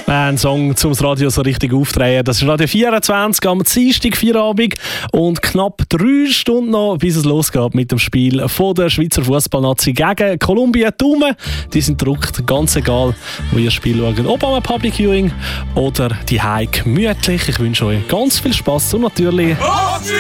Ein Song zum Radio so richtig aufdrehen. Das ist Radio 24 am Dienstag, Feierabend und knapp 3 Stunden noch, bis es losgeht mit dem Spiel von der Schweizer Fußballnazi gegen Kolumbien. Daumen, die sind gedruckt, ganz egal, wo ihr das Spiel schaut. Ob am Public Viewing oder die Heim gemütlich. Ich wünsche euch ganz viel Spass und natürlich